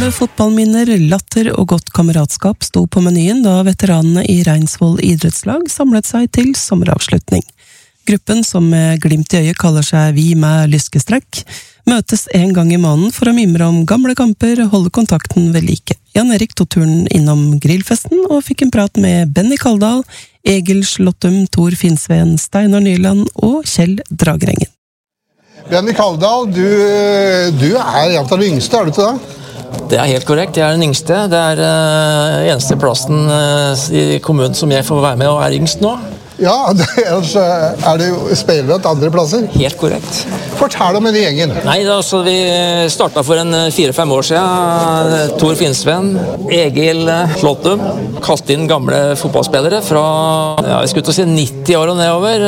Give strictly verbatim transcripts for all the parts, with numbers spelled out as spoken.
Gamle fotballminner, latter og godt kameratskap sto på menyen da veteranene i Reinsvoll idrettslag samlet seg til sommeravslutning. Gruppen, som med glimt i øyet kaller seg Vi med lyskestrekk, møtes en gang i måneden for å mimre om gamle kamper, holde kontakten ved like. Jan Erik tok turen innom grillfesten og fikk en prat med Benny Kaldal, Egil Slåttum, Tor Finsveen, Steinar Nyland og Kjell Dragrengen. Benny Kaldal, du, du er en av de yngste, er du ikke det? Det er helt korrekt, jeg er den yngste. Det er uh, eneste plassen uh, i kommunen som jeg får være med og er yngst nå. Ja, det, ellers er det jo spillere til andre plasser. Helt korrekt. Fortell om denne gjengen. Nei, altså, vi startet for en fire-fem år siden. Tor Finsveen, Egil Slåttum, kastet inn gamle fotballspillere fra, ja, jeg skulle til å si nitti år og nedover.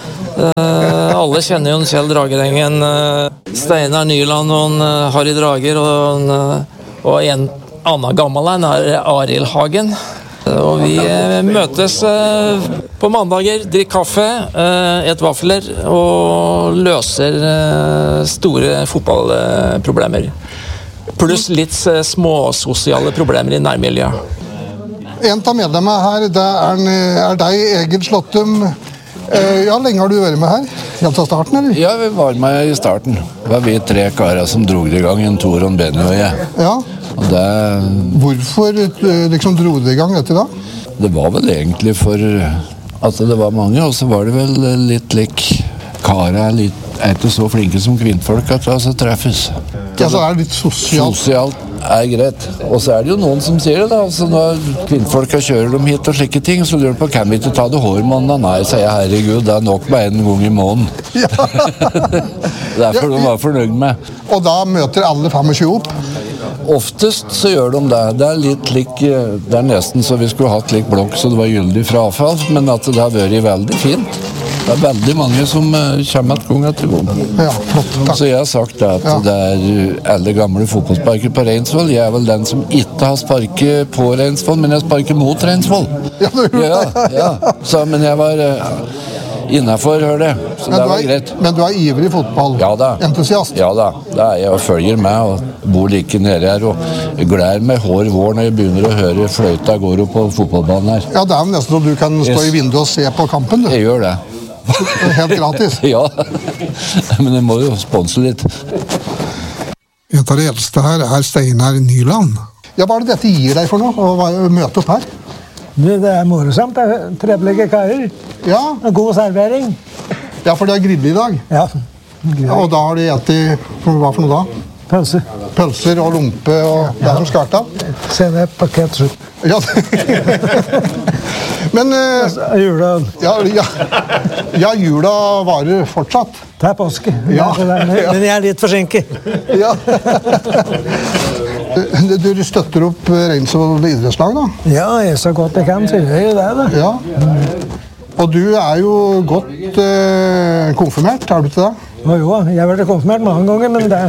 Uh, alle kjenner jo Kjell Dragrengen, uh, Steinar Nyland og uh, Harry Drager og, uh, og en annen gammel en er Arild Hagen. Uh, og vi uh, møtes uh, på mandager, drikker kaffe, uh, et vafler og løser uh, store fotballproblemer. Pluss litt uh, små sosiale problemer i nærmiljøet. En av medlemmene her, det er, er deg, Egil Slåttum. Ja, lenge har du vært med her? Helt av starten, eller? Ja, vi var med i starten. Det var vi tre karer som drog det i gang, en Tor og Benny og jeg. Ja. Og det... Hvorfor liksom drog det i gang dette da? Det var vel egentlig for at det var mange, og så var det vel litt lik karer er, litt, er ikke så flinke som kvinnfolk at altså treffes. Ja, så er det litt sosialt. Sosialt er greit. Og så er det jo noen som sier det da, altså når kvinnfolka kjører dem hit og slike ting, så lurer på, kan vi ikke ta det hårmåneden? Nei, sier jeg, herregud, det er nok med en gang i måneden. Ja. Derfor de var fornøyd med. Og da møter alle tjuefem opp? Oftest så gjør de det. Det er litt lik, det er nesten så vi skulle hatt lik blokk, så det var gyldig frafall, men at det har vært veldig fint. Det er veldig mange som uh, kommer et gang etter gang. Ja, flott, takk. Så jeg har sagt at ja. Det er alle gamle fotballsparker på Reinsvoll. Jeg er vel den som ikke har sparket på Reinsvoll, men jeg sparker mot Reinsvoll. Ja, du gjør ja, det. Ja. Så, men jeg var uh, innenfor, hør det. Så men det var er, greit. Men du er ivrig fotball? Ja da. Entusiast? Ja da. Det er jeg og følger med og bor like nede her. Og gleder meg hår vår når jeg begynner å høre fløyta går opp på fotballbanen her. Ja, det er nesten så du kan stå yes. i vinduet og se på kampen, du. Jeg gjør det. Helt gratis. Ja, men jeg må jo sponse litt. En av de eldste her er Steinar Nyland. Ja, hva er det dette gir deg for noe, å møte opp her? Det er morsomt, det er trevelige karer. Ja. God servering. Ja, for det er grill i dag. Ja. Ja, og da har de ettet, hva for noe da? Pølser. Pølser og lompe og det som skal ta. Senep og ketchup. Ja. Men uh, jula. Ja, ja, ja, jula varer fortsatt. Det er påske. Ja. Men jeg er litt forsinket. Ja. Du, du støtter opp Reinsvoll idrettslag, da? Ja, jeg så godt jeg kan, så gjør jeg det, da. Ja. Og du er jo godt uh, konfirmert, er du ikke det? Nå jo, jeg har vært konfirmert mange ganger, men det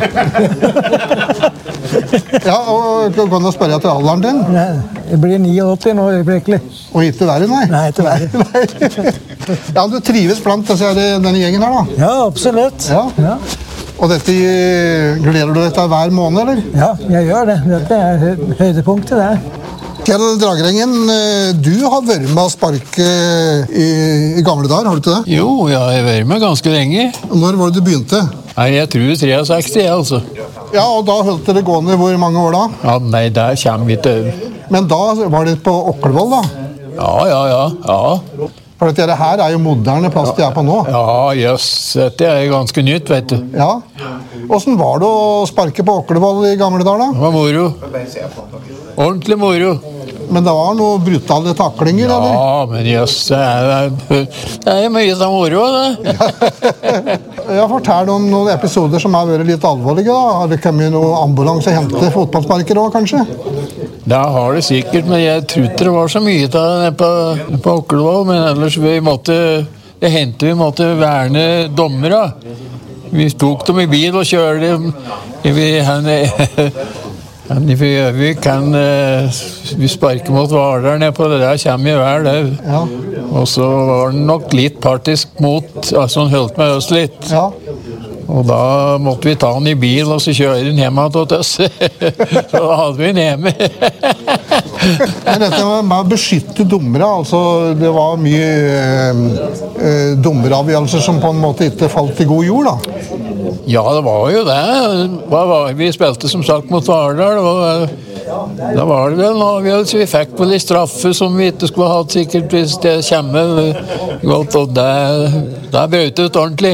Ja, og kan du spørre etter alderen din? Nei, jeg blir åttioni nå, øyeblikkelig. Og ikke verre, nei? Nei, ikke verre. Ja, du trives blant denne gjengen her, da? Ja, absolutt. Ja. Ja. Og dette, gleder du deg til hver måned, eller? Ja, jeg gjør det. Dette er høydepunktet, det. Kjell Dragrengen, du har vært med å sparke i, i gamle dager, har du ikke det? Jo, jeg har vært med ganske lenge. Når var det du begynte? Nei, jeg tror sekstitre, jeg, altså. Ja, og da holdt dere gående hvor mange år da? Ja, nei, der kommer vi til. Men da var det på Oklevoll, da? Ja, ja, ja, ja. For dette her er jo moderne plass de er på nå. Ja, jøss, dette er ganske nytt, vet du. Ja. Hvordan var det å sparke på Oklevoll i gamle dager, da? Det var moro. Ordentlig moro. Men det var noen brutale taklinger, ja, eller? Ja, men jøss, det er, det er mye som moro, det. Ja, fortell om noen episoder som har vært litt alvorlige, da. Har det kommet noen ambulanse og hentet fotballsparker også, kanskje? Det har det sikkert, men jeg tror ikke det var så mye av det på, på Oklevoll, men ellers vi måtte, det hendte vi måtte verne dommere. Vi tok dem i bil og kjørte dem. Vi, henne, henne, vi kan vi sparke mot Hvaler ned på det der, kommer i hver det. Ja. Og så var den nok litt partisk mot, altså hun holdt med oss litt. Ja. Og da måtte vi ta han i bil og så kjøre den hjemme til oss. Så da hadde vi den hjemme. Men dette med å beskytte dommere, altså det var mye eh, dommeravgjørelser som på en måte ikke falt i god jord, da? Ja, det var jo det. Hva var, vi spilte som sagt mot Vardal, og da var det vel en avgjørelse. Vi fikk vel i straffe som vi ikke skulle ha hatt sikkert hvis det kommer godt, og det, det brøt ut ordentlig.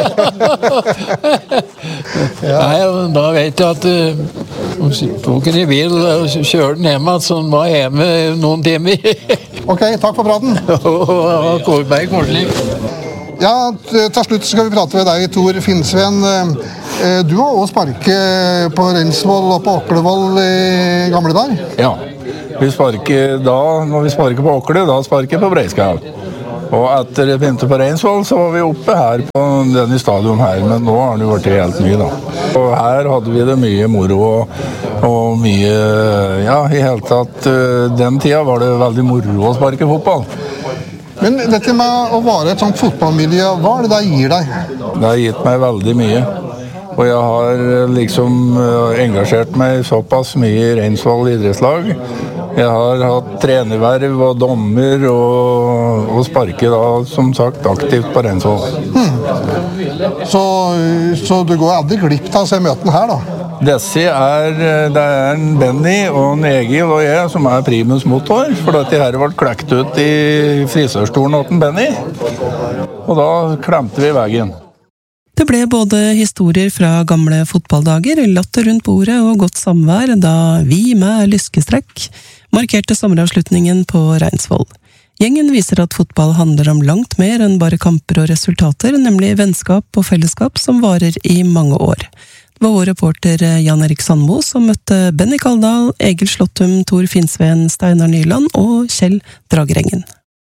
Nei, da vet jeg at uh, tok en i bil og kjørte den hjemme, så den var hjemme noen timer. Ok, takk for praten. Og Kårberg Korsling. Ja, til slutt skal vi prate med deg, Tor Finnsveen. Du har også sparket på Reinsvoll og på Åklevoll i gamle dager? Ja, vi sparker da, når vi sparker på Åkle, da sparker vi på Breiskau. Og etter jeg begynte på Reinsvoll, så var vi oppe her på denne stadion her, men nå har den jo vært helt ny da. Og her hadde vi det mye moro og, og mye, ja, i hele tatt, den tida var det veldig moro å sparke fotball. Men dette med å være et sånt fotballmiljø, hva er det det gir deg? Det har gitt meg veldig mye. Og jeg har liksom engasjert meg såpass mye i Reinsvoll idrettslag. Jeg har hatt trenerverv og dommer og, og sparket da, som sagt, aktivt på Reinsvoll. Hmm. Så, så du går aldri glipp av å se møtene her da? Disse er, det er en Benny og en Egil og jeg som er primus motor, for dette her ble klekt ut i frisørstolen åt en Benny. Og da klemte vi veggen. Det ble både historier fra gamle fotballdager, latter rundt bordet og godt samvær da vi med lyskestrekk markerte sommeravslutningen på Reinsvoll. Gjengen viser at fotball handler om langt mer enn bare kamper og resultater, nemlig vennskap og fellesskap som varer i mange år. Det var vår reporter Jan Erik Sandmo som møtte Benny Kaldal, Egil Slåttum, Tor Finnsveen, Steinar Nyland og Kjell Dragrengen.